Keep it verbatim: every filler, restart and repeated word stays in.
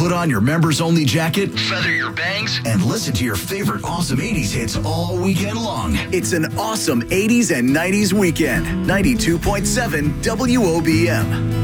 Put on your members-only jacket, feather your bangs, and listen to your favorite awesome eighties hits all weekend long. It's an awesome eighties and nineties weekend. ninety-two point seven W O B M.